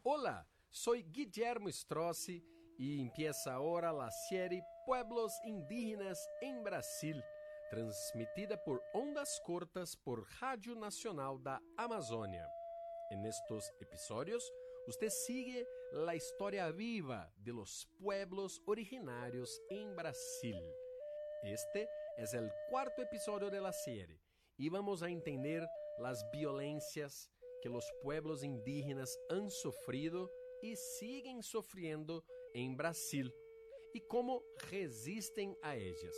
Hola, soy Guillermo Strozzi y empieza ahora la serie Pueblos Indígenas en Brasil, transmitida por ondas cortas por Rádio Nacional da Amazônia. En estos episodios, usted sigue la historia viva de los pueblos originarios en Brasil. Este es el cuarto episodio de la serie y vamos a entender las violencias que los pueblos indígenas han sufrido y siguen sufriendo en Brasil y cómo resisten a ellas.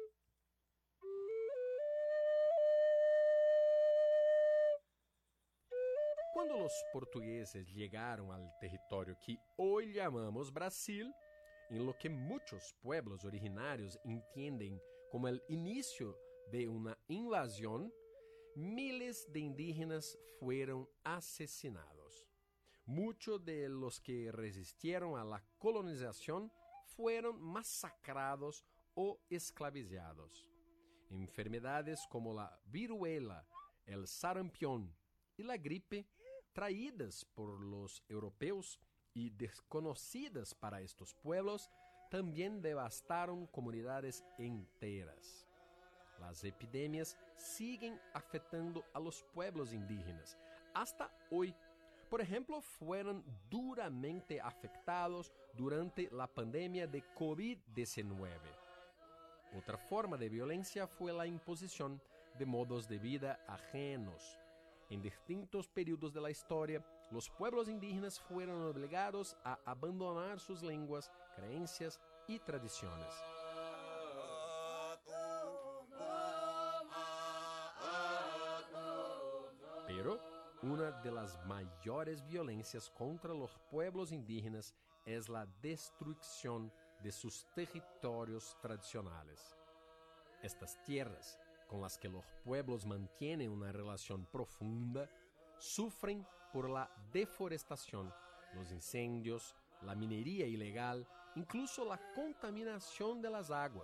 Quando os portugueses chegaram ao território que hoje chamamos Brasil, em lo que muitos pueblos originários entendem como o início de uma invasão, miles de indígenas foram assassinados. Muitos de los que resistieron a la colonización fueron masacrados o esclavizados. Enfermedades como la viruela, el sarampión y la gripe, traídas por los europeos y desconocidas para estos pueblos, también devastaron comunidades enteras. Las epidemias siguen afectando a los pueblos indígenas hasta hoy. Por ejemplo, fueron duramente afectados durante la pandemia de COVID-19. Otra forma de violencia fue la imposición de modos de vida ajenos. En distintos períodos de la historia, los pueblos indígenas fueron obligados a abandonar sus lenguas, creencias y tradiciones. Pero una de las mayores violencias contra los pueblos indígenas es la destrucción de sus territorios tradicionales. Estas tierras, con las que los pueblos mantienen una relación profunda, sufren por la deforestación, los incendios, la minería ilegal, incluso la contaminación de las aguas.